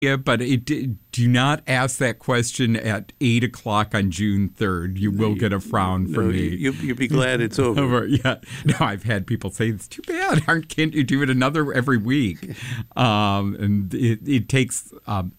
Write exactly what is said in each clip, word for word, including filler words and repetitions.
Yeah, but it, do not ask that question at eight o'clock on June third. You will get a frown from no, me. You, you'll be glad it's over. over. Yeah. No, I've had people say, it's too bad. Aren't, can't you do it another every week? Um, and it, it takes... Um,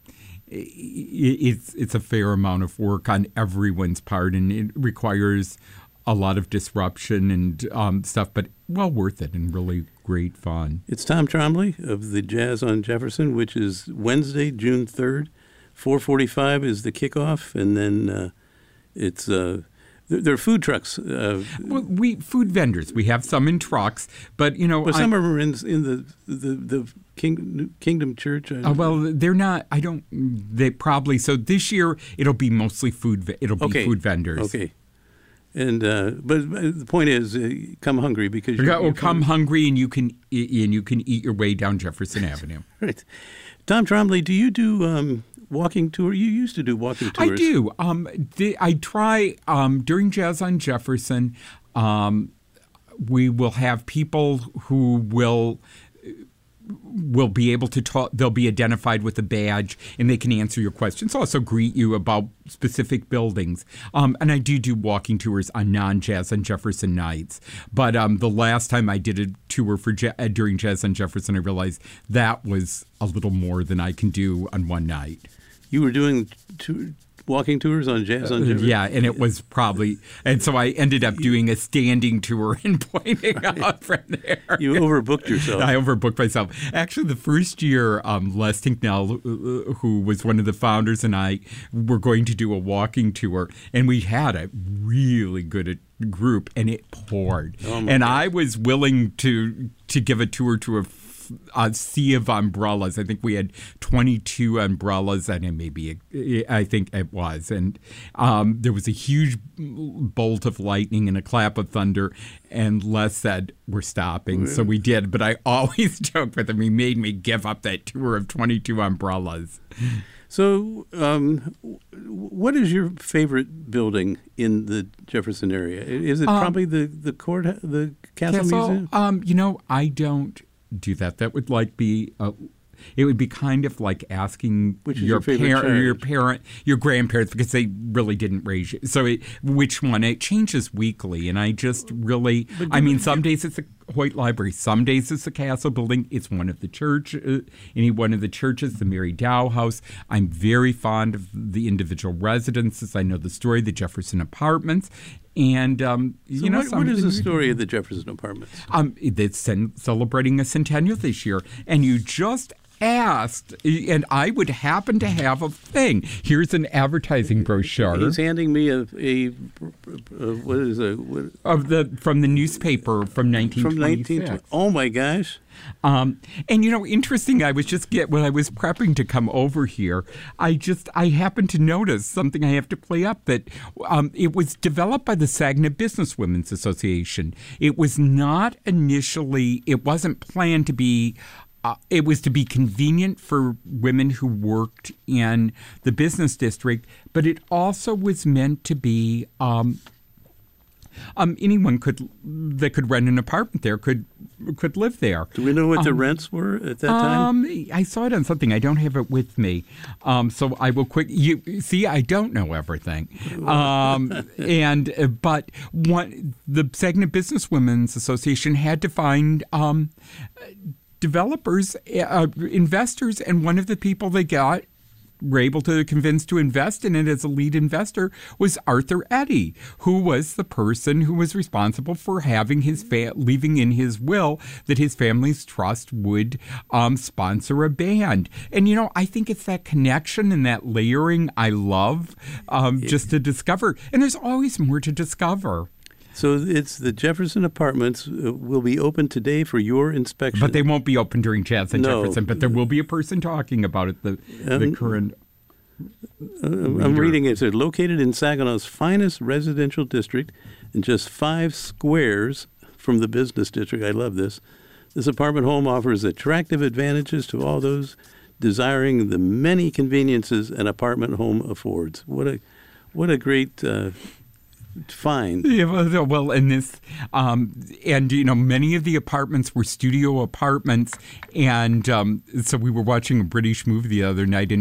it's it's a fair amount of work on everyone's part, and it requires a lot of disruption and um, stuff, but well worth it and really great fun. It's Tom Trombley of the Jazz on Jefferson, which is Wednesday, June third. four forty-five is the kickoff, and then uh, it's uh, there are food trucks. Uh, well, we food vendors. We have some in trucks, but you know, well, some I, are in in the the the King, Kingdom Church. Uh, well, they're not. I don't. They probably. So this year it'll be mostly food. It'll be okay. food vendors. Okay. And uh, but the point is, uh, come hungry because you're, you're come coming. hungry and you can and you can eat your way down Jefferson Avenue. Right. Tom Trombley, do you do um, walking tour? You used to do walking tours. I do. Um, the, I try um, during Jazz on Jefferson. Um, we will have people who will. will be able to talk, they'll be identified with a badge and they can answer your questions, also greet you about specific buildings. Um, and I do do walking tours on non-Jazz on Jefferson nights. But um, the last time I did a tour for ja- during Jazz on Jefferson, I realized that was a little more than I can do on one night. You were doing two walking tours on Jazz on Jefferson? Uh, yeah, and it was probably, and so I ended up doing a standing tour and pointing right. out from there. You overbooked yourself. I overbooked myself. Actually, the first year, um, Les Tinknell, uh, who was one of the founders, and I were going to do a walking tour, and we had a really good group, and it poured. Oh and God. I was willing to to give a tour to a a sea of umbrellas. I think we had twenty-two umbrellas, and maybe I think it was. And um, there was a huge bolt of lightning and a clap of thunder, and Les said, we're stopping. So we did. But I always joke with him. He made me give up that tour of twenty-two umbrellas. So um, what is your favorite building in the Jefferson area? Is it um, probably the, the court, the Castle, Castle Museum? Um, you know, I don't do that. That would like be uh, it would be kind of like asking which is your your, parent, your parent, your grandparents, because they really didn't raise you. So it, which one? It changes weekly, and I just really. I mean, some days it's the Hoyt Library, some days it's the Castle Building. It's one of the church, uh, any one of the churches, the Mary Dow House. I'm very fond of the individual residences. I know the story, the Jefferson Apartments. And, um, so you know, what, what is the story of the Jefferson Apartments? Um, it's celebrating a centennial this year. And you just asked, and I would happen to have a thing. Here's an advertising brochure. He's handing me a, a, a what is a what? Of the from the newspaper from nineteen twenty-six. From nineteen twenty. Oh my gosh! Um, and you know, interesting. I was just get when I was prepping to come over here. I just I happened to notice something I have to play up that um, it was developed by the Saginaw Business Women's Association. It was not initially. It wasn't planned to be. Uh, it was to be convenient for women who worked in the business district, but it also was meant to be um, um, anyone could that could rent an apartment there could could live there. Do we know what um, the rents were at that time? Um, I saw it on something. I don't have it with me, um, so I will quick. You see, I don't know everything, um, and uh, but one the Saginaw Business Women's Association had to find. Um, developers, uh, investors, and one of the people they got were able to convince to invest in it as a lead investor was Arthur Eddy, who was the person who was responsible for having his fa- leaving in his will that his family's trust would um, sponsor a band. And, you know, I think it's that connection and that layering I love um, just to discover. And there's always more to discover. So it's the Jefferson Apartments uh, will be open today for your inspection. But they won't be open during Jazz on no. Jefferson. But there will be a person talking about it, the, um, the current uh, I'm reading it. It said, located in Saginaw's finest residential district and just five squares from the business district. I love this. This apartment home offers attractive advantages to all those desiring the many conveniences an apartment home affords. What a, what a great... Uh, find. Yeah, well, well, and this, um, and you know, many of the apartments were studio apartments, and um, so we were watching a British movie the other night, and